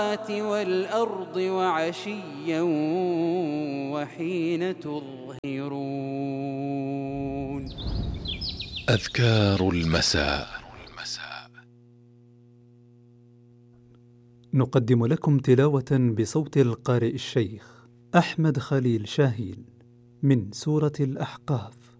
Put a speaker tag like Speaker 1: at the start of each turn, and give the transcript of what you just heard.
Speaker 1: والأرض وعشيا وحين تظهرون.
Speaker 2: أذكار المساء.
Speaker 3: نقدم لكم تلاوة بصوت القارئ الشيخ أحمد خليل شاهين من سورة الأحقاف.